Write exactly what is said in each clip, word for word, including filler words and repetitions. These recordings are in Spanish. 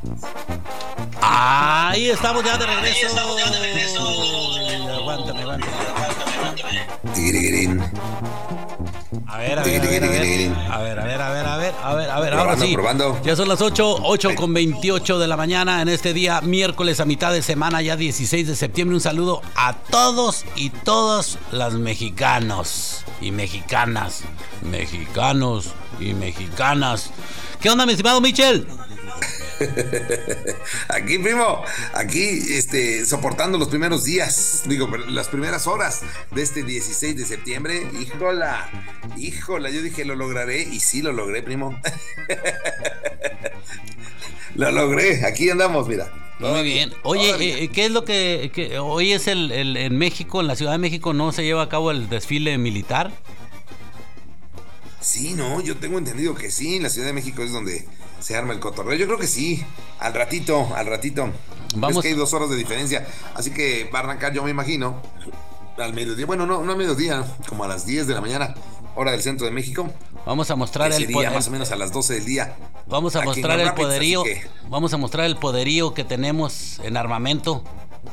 Ahí estamos ya de regreso. Ya de regreso. Aguántame, aguántame. Tigrigirín. A ver, a ver, a ver, a ver, a ver, a ver, a ver, a ver, a ver, a ver, a ver, ahora sí. Probando. Ya son las ocho, ocho con veintiocho de la mañana en este día, miércoles a mitad de semana, ya dieciséis de septiembre. Un saludo a todos y todas las mexicanos y mexicanas, mexicanos y mexicanas. ¿Qué onda, mi estimado Michel? Aquí, primo, aquí este, soportando los primeros días, digo, las primeras horas de este dieciséis de septiembre. Híjola, híjola, yo dije lo lograré y sí lo logré, primo. Lo logré, aquí andamos, mira. Muy bien. Oye, eh, ¿qué es lo que, que hoy es el, el en México, en la Ciudad de México, no se lleva a cabo el desfile militar? Sí, no, yo tengo entendido que sí, en la Ciudad de México es donde se arma el cotorreo. Yo creo que sí, al ratito, al ratito. Vamos. Es que hay dos horas de diferencia, así que va a arrancar, yo me imagino, al mediodía. Bueno, no, no a mediodía, como a las diez de la mañana, hora del centro de México. Vamos a mostrar el poderío. Más o menos a las doce del día. Vamos a mostrar el poderío. Que... Vamos a mostrar el poderío que tenemos en armamento.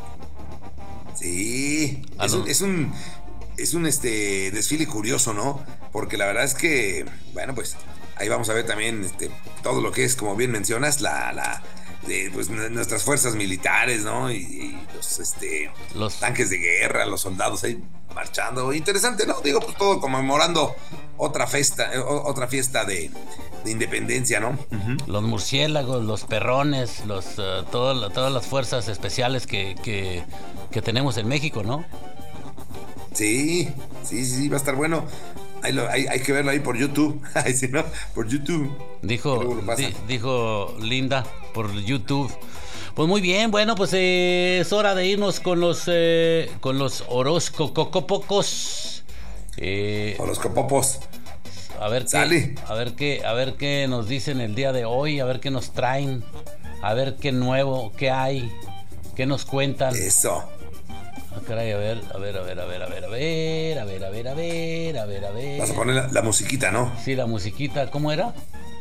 Sí, es un, es un, es un este, desfile curioso, ¿no? Porque la verdad es que, bueno, pues ahí vamos a ver también este, todo lo que es, como bien mencionas, la, la de, pues, nuestras fuerzas militares, ¿no? Y, y los, este, los tanques de guerra, los soldados ahí marchando. Interesante, ¿no? Digo, pues todo conmemorando otra fiesta, otra fiesta de, de independencia, ¿no? Uh-huh. Los murciélagos, los perrones, los uh, todo, todas las fuerzas especiales que, que, que tenemos en México, ¿no? Sí, sí, sí, va a estar bueno. Hay, lo, hay, hay que verlo ahí por YouTube. Sí, ¿no? Por YouTube. Dijo, di, dijo Linda, por YouTube. Pues muy bien, bueno, pues eh, es hora de irnos con los eh, con los horóscopos. Eh, Horóscopos. A ver qué, a ver qué, a ver qué nos dicen el día de hoy, a ver qué nos traen, a ver qué nuevo, qué hay, qué nos cuentan. Eso. Ah, caray, a ver, a ver, a ver, a ver, a ver, a ver, a ver, a ver, a ver, a ver, a ver. Vas a poner la, la musiquita, ¿no? Sí, la musiquita, ¿cómo era?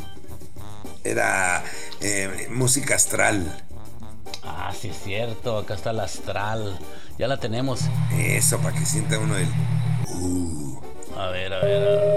Era eh, música astral. Ah, sí es cierto, acá está la astral. Ya la tenemos. Eso, para que sienta uno el... Uh. A ver, a ver, a ver.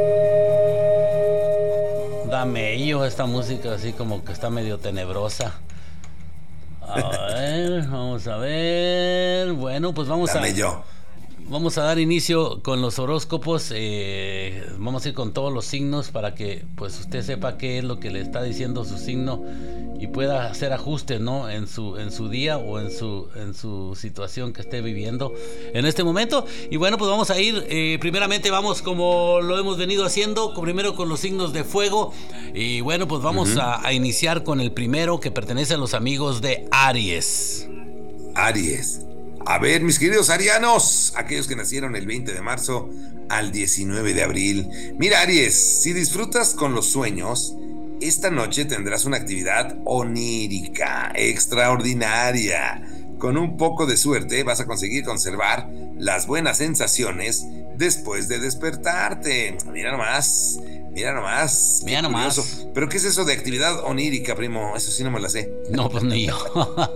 Dame yo esta música así como que está medio tenebrosa. A ver, vamos a ver. Bueno, pues vamos Dame a... yo. Vamos a dar inicio con los horóscopos. Eh, vamos a ir con todos los signos para que pues usted sepa qué es lo que le está diciendo su signo y pueda hacer ajustes, ¿no? En su en su día o en su en su situación que esté viviendo en este momento. Y bueno, pues vamos a ir. Eh, primeramente vamos como lo hemos venido haciendo, primero con los signos de fuego. Y bueno, pues vamos uh-huh. a, a iniciar con el primero, que pertenece a los amigos de Aries. Aries. A ver, mis queridos arianos, aquellos que nacieron el veinte de marzo al diecinueve de abril. Mira, Aries, si disfrutas con los sueños, esta noche tendrás una actividad onírica, extraordinaria. Con un poco de suerte vas a conseguir conservar las buenas sensaciones después de despertarte. Mira nomás, mira nomás. Mira nomás. ¿Pero qué es eso de actividad onírica, primo? Eso sí no me la sé. No, pues ni yo.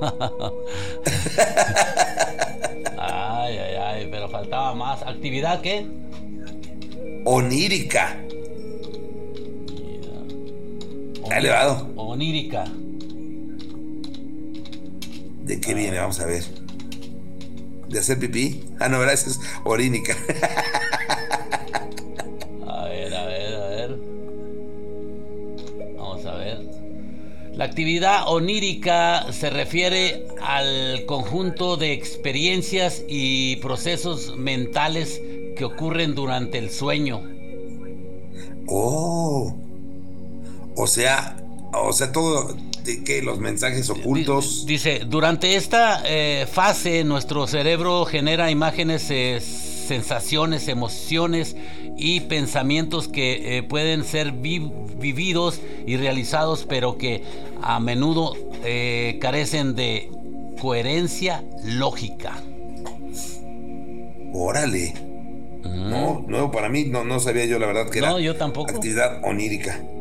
Ay, ay, ay, pero faltaba más. ¿Actividad qué? Onírica. Está elevado. Onírica. ¿De qué viene? Vamos a ver. ¿De hacer pipí? Ah, no, ¿verdad? Eso es orínica. A ver, a ver, a ver. Vamos a ver. La actividad onírica se refiere al conjunto de experiencias y procesos mentales que ocurren durante el sueño. Oh. O sea, o sea, todo, ¿de qué? Los mensajes ocultos. Dice, durante esta eh, fase nuestro cerebro genera imágenes, eh, sensaciones, emociones y pensamientos que eh, pueden ser vi- vividos y realizados, pero que a menudo eh, carecen de coherencia lógica. Órale. Mm. No, nuevo para mí, no, no sabía yo la verdad que no, era yo tampoco. Actividad onírica.